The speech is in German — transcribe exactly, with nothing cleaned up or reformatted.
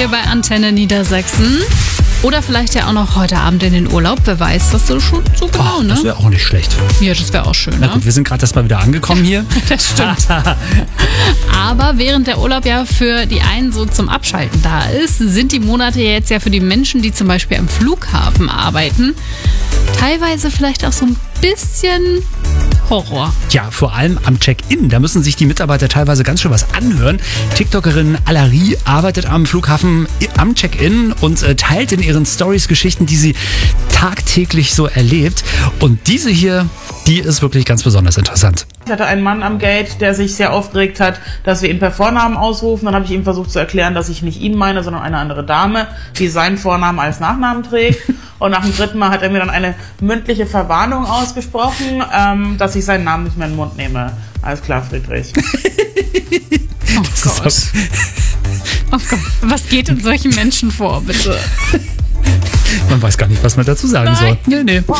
hier bei Antenne Niedersachsen. Oder vielleicht ja auch noch heute Abend in den Urlaub. Wer weiß das so schon so genau, oh, ne? Das wäre auch nicht schlecht. Ja, das wäre auch schön, Na ne? gut, wir sind gerade erst mal wieder angekommen hier. Das stimmt. Aber während der Urlaub ja für die einen so zum Abschalten da ist, sind die Monate jetzt ja für die Menschen, die zum Beispiel am Flughafen arbeiten, teilweise vielleicht auch so ein bisschen Horror. Ja, vor allem am Check-in. Da müssen sich die Mitarbeiter teilweise ganz schön was anhören. TikTokerin Alari arbeitet am Flughafen am Check-in und äh, teilt in ihren Stories Geschichten, die sie tagtäglich so erlebt. Und diese hier, die ist wirklich ganz besonders interessant. Ich hatte einen Mann am Gate, der sich sehr aufgeregt hat, dass wir ihn per Vornamen ausrufen. Dann habe ich ihm versucht zu erklären, dass ich nicht ihn meine, sondern eine andere Dame, die seinen Vornamen als Nachnamen trägt. Und nach dem dritten Mal hat er mir dann eine mündliche Verwarnung ausgesprochen, ähm, dass ich seinen Namen nicht mehr in den Mund nehme. Alles klar, Friedrich. Oh Gott. Oh Gott. Was geht in solchen Menschen vor, bitte? Man weiß gar nicht, was man dazu sagen Nein. soll. Nee, nee.